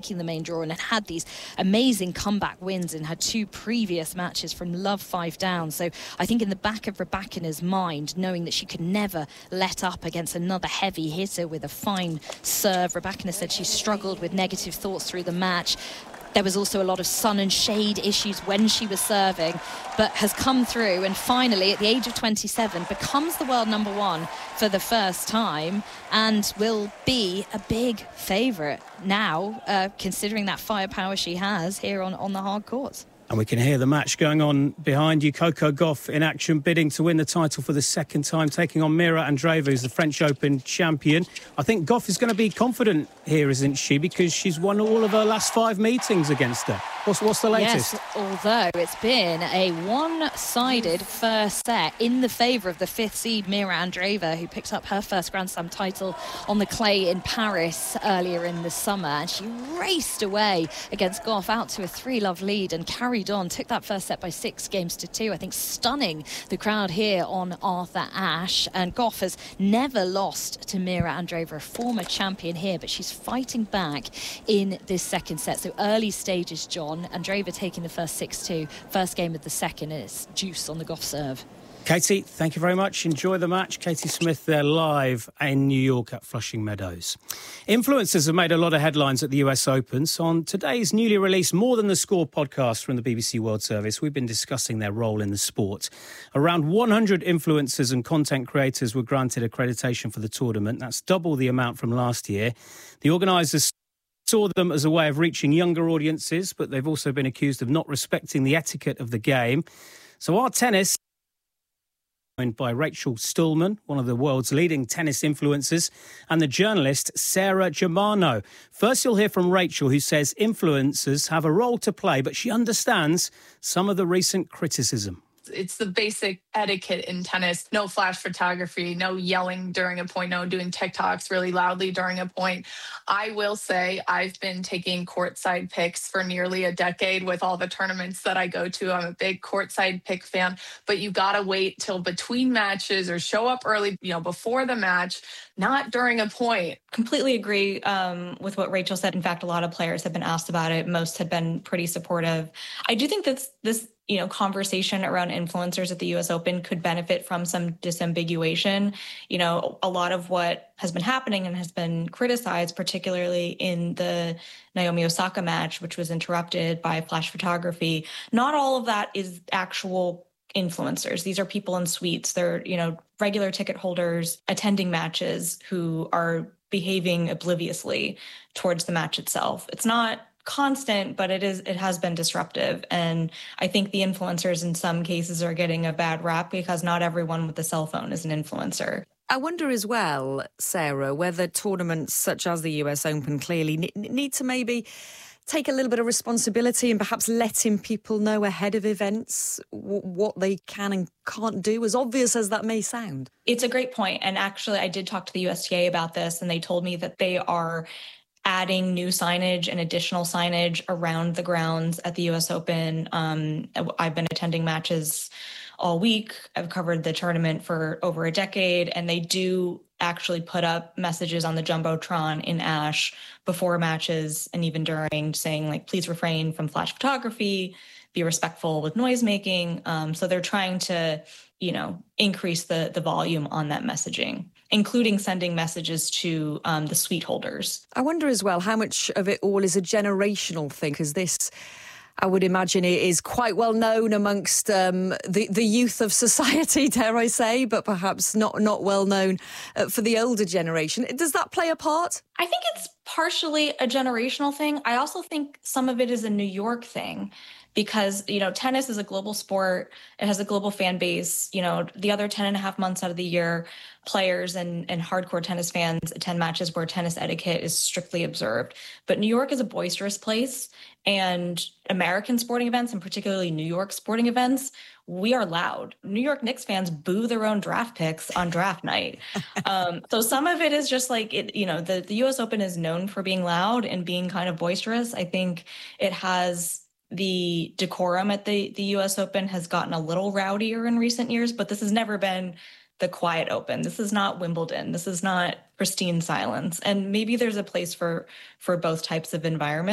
making the main draw and had these amazing comeback wins in her 2 previous matches from love 5 down. So I think in the back of Rybakina's mind, knowing that she could never let up against another heavy hitter with a fine serve. Rybakina said she struggled with negative thoughts through the match. There was also a lot of sun and shade issues when she was serving, but has come through and finally, at the age of 27, becomes the world number 1 for the first time and will be a big favourite now, considering that firepower she has here on the hard courts. And we can hear the match going on behind you. Coco Gauff in action, bidding to win the title for the second time, taking on Mira Andreeva, who's the French Open champion. I think Gauff is going to be confident here, isn't she? Because she's won all of her last 5 meetings against her. What's the latest? Yes, although it's been a one-sided first set in the favour of the 5th seed Mira Andreeva, who picked up her first Grand Slam title on the clay in Paris earlier in the summer. And she raced away against Gauff out to a 3-love lead and carried on, took that first set by 6 games to 2, I think, stunning the crowd here on Arthur Ashe. And Gauff has never lost to Mira Andreeva, a former champion here, but she's fighting back in this second set. So early stages, John. Andreeva taking the first 6-2, first game of the second, and it's juice on the Gauff serve. Katie, thank you very much. Enjoy the match. Katie Smith there live in New York at Flushing Meadows. Influencers have made a lot of headlines at the US Open. So on today's newly released More Than the Score podcast from the BBC World Service, we've been discussing their role in the sport. Around 100 influencers and content creators were granted accreditation for the tournament. That's double the amount from last year. The organisers saw them as a way of reaching younger audiences, but they've also been accused of not respecting the etiquette of the game. So our tennis, joined by Rachel Stallman, one of the world's leading tennis influencers, and the journalist Sarah Germano. First, you'll hear from Rachel, who says influencers have a role to play, but she understands some of the recent criticism. It's the basic etiquette in tennis. No flash photography, no yelling during a point, no doing TikToks really loudly during a point. I will say I've been taking courtside pics for nearly a decade with all the tournaments that I go to. I'm a big courtside pic fan, but you got to wait till between matches or show up early, before the match, not during a point. Completely agree with what Rachel said. In fact, a lot of players have been asked about it. Most had been pretty supportive. I do think that this conversation around influencers at the US Open could benefit from some disambiguation. A lot of what has been happening and has been criticized, particularly in the Naomi Osaka match, which was interrupted by flash photography. Not all of that is actual influencers. These are people in suites. They're, regular ticket holders attending matches who are behaving obliviously towards the match itself. It's not constant, but it has been disruptive. And I think the influencers in some cases are getting a bad rap because not everyone with a cell phone is an influencer. I wonder as well, Sarah, whether tournaments such as the US Open clearly need to maybe take a little bit of responsibility and perhaps letting people know ahead of events what they can and can't do, as obvious as that may sound. It's a great point. And actually, I did talk to the USTA about this, and they told me that they are adding new signage and additional signage around the grounds at the US Open. I've been attending matches all week. I've covered the tournament for over a decade, and they do actually put up messages on the Jumbotron in Ashe before matches and even during, saying, please refrain from flash photography, be respectful with noise making. So they're trying to, increase the volume on that messaging, including sending messages to the suite holders. I wonder as well how much of it all is a generational thing, because this, I would imagine, it is quite well known amongst the youth of society, dare I say, but perhaps not well known for the older generation. Does that play a part? I think it's partially a generational thing. I also think some of it is a New York thing. Because, tennis is a global sport. It has a global fan base. The other 10 and a half months out of the year, players and hardcore tennis fans attend matches where tennis etiquette is strictly observed. But New York is a boisterous place, and American sporting events, and particularly New York sporting events, we are loud. New York Knicks fans boo their own draft picks on draft night. So some of it is just the US Open is known for being loud and being kind of boisterous. I think it has the decorum at the US Open has gotten a little rowdier in recent years, but this has never been the quiet Open. This is not Wimbledon. This is not pristine silence. And maybe there's a place for both types of environments.